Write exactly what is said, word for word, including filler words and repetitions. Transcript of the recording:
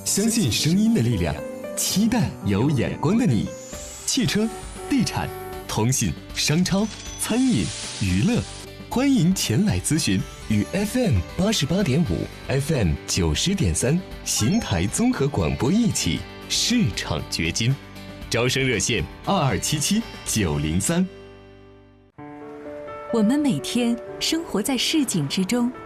相信声音的力量，期待有眼光的你。汽车、地产、通信、商超、餐饮、娱乐，欢迎前来咨询。与 F M 八十八点五、F M 九十点三邢台综合广播一起市场掘金。招生热线二二七七九零三。 我们每天生活在市井之中，